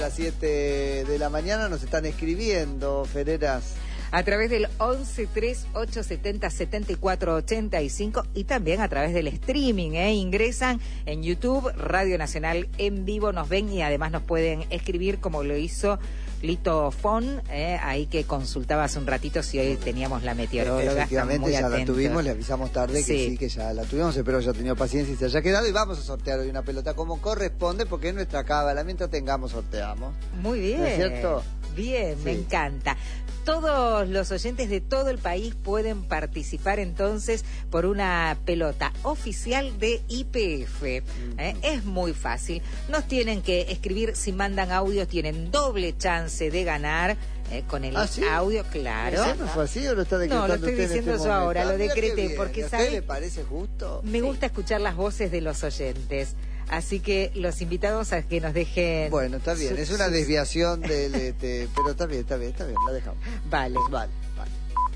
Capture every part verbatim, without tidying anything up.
A las siete de la mañana nos están escribiendo, Ferreras. A través del once tres ocho setenta setenta y cuatro ochenta y cinco y también a través del streaming, ¿eh? Ingresan en YouTube, Radio Nacional en vivo, nos ven y además nos pueden escribir como lo hizo Lito Fon, ¿eh? Ahí que consultaba hace un ratito si hoy teníamos la meteoróloga. Efectivamente, muy ya atento. la tuvimos, le avisamos tarde que sí. sí, que ya la tuvimos, espero haya tenido paciencia y se haya quedado y vamos a sortear hoy una pelota como corresponde porque es nuestra cábala, mientras tengamos sorteamos. Muy bien. ¿No es cierto? Bien, sí. Me encanta. Todos los oyentes de todo el país pueden participar entonces por una pelota oficial de Y P F. ¿eh? Es muy fácil. Nos tienen que escribir, si mandan audios tienen doble chance de ganar. Eh, con el ¿Ah, sí? audio, claro. ¿Eso no fue así o lo está decretando? No, lo estoy usted diciendo en este yo momento? ahora, ah, lo decreté porque ¿A ¿sabe? usted le parece justo? Me sí. gusta escuchar las voces de los oyentes. Así que los invitamos a que nos dejen... Bueno, está bien, es una desviación del... Este, pero está bien, está bien, está bien, la dejamos. Vale. Vale, vale.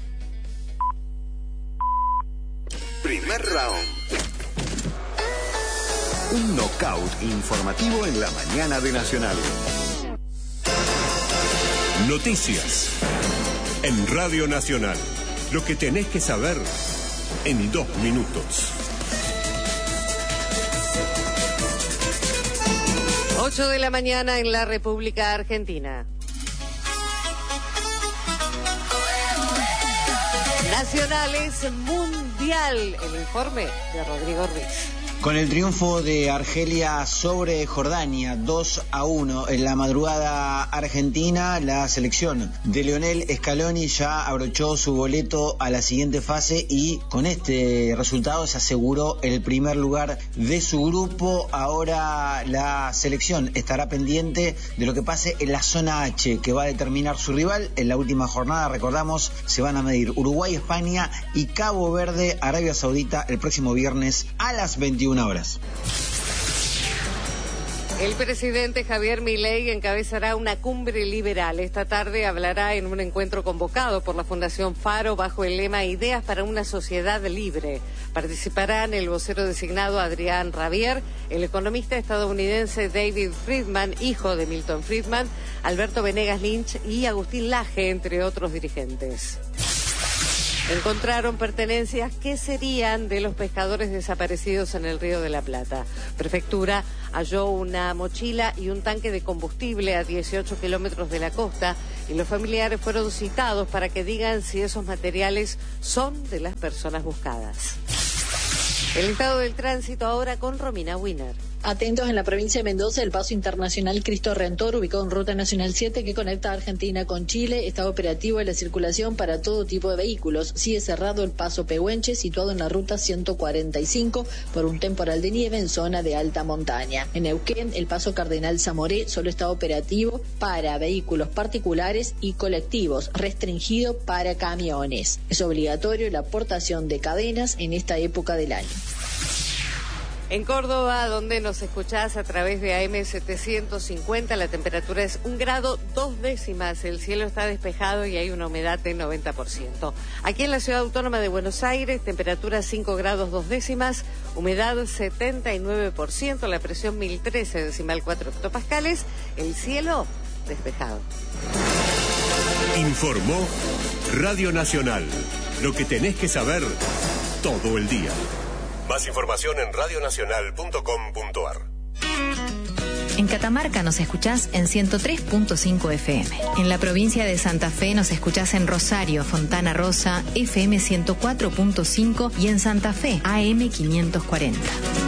Primer round. Un knockout informativo en la mañana de Nacional. Noticias. En Radio Nacional. Lo que tenés que saber en dos minutos. ocho de la mañana en la República Argentina. Nacionales Mundial. El informe de Rodrigo Ruiz. Con el triunfo de Argelia sobre Jordania, dos a uno en la madrugada argentina, la selección de Lionel Scaloni ya abrochó su boleto a la siguiente fase y con este resultado se aseguró el primer lugar de su grupo. Ahora la selección estará pendiente de lo que pase en la zona H, que va a determinar su rival. En la última jornada, recordamos, se van a medir Uruguay, España y Cabo Verde, Arabia Saudita, el próximo viernes a las veintiuna horas. El presidente Javier Milei encabezará una cumbre liberal. Esta tarde hablará en un encuentro convocado por la Fundación Faro bajo el lema Ideas para una sociedad libre. Participarán el vocero designado Adrián Rabier, el economista estadounidense David Friedman, hijo de Milton Friedman, Alberto Venegas Lynch y Agustín Laje, entre otros dirigentes. Encontraron pertenencias que serían de los pescadores desaparecidos en el Río de la Plata. Prefectura halló una mochila y un tanque de combustible a dieciocho kilómetros de la costa y los familiares fueron citados para que digan si esos materiales son de las personas buscadas. El estado del tránsito ahora con Romina Wiener. Atentos, en la provincia de Mendoza, el paso internacional Cristo Redentor, ubicado en Ruta Nacional siete, que conecta a Argentina con Chile, está operativo en la circulación para todo tipo de vehículos. Sigue cerrado el paso Pehuenche, situado en la ruta ciento cuarenta y cinco, por un temporal de nieve en zona de alta montaña. En Neuquén, el paso Cardenal Zamoré solo está operativo para vehículos particulares y colectivos, restringido para camiones. Es obligatorio la portación de cadenas en esta época del año. En Córdoba, donde nos escuchás a través de A M setecientos cincuenta, la temperatura es un grado dos décimas, el cielo está despejado y hay una humedad del noventa por ciento. Aquí en la Ciudad Autónoma de Buenos Aires, temperatura cinco grados dos décimas, humedad setenta y nueve por ciento, la presión mil trece decimal cuatro hectopascales, el cielo despejado. Informó Radio Nacional, lo que tenés que saber todo el día. Más información en radio nacional punto com punto a r. En Catamarca nos escuchás en ciento tres punto cinco F M. En la provincia de Santa Fe nos escuchás en Rosario, Fontana Rosa, F M ciento cuatro punto cinco y en Santa Fe, A M quinientos cuarenta.